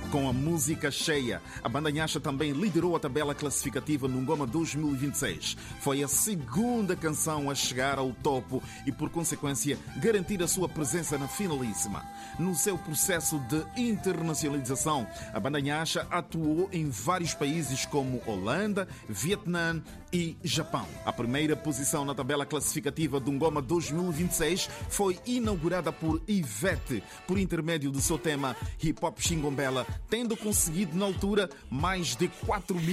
Com a música Cheia, a banda Nhaxa também liderou a tabela classificativa no Ngoma 2026. Foi a segunda canção a chegar ao topo e, por consequência, garantir a sua presença na finalíssima. No seu processo de internacionalização, a banda Nhaxa atuou em vários países como Holanda, Vietnã e Japão. A primeira posição na tabela classificativa do Ngoma 2026 foi inaugurada por Ivete, por intermédio do seu tema Hip Hop Xingombela, tendo conseguido na altura mais de 4.000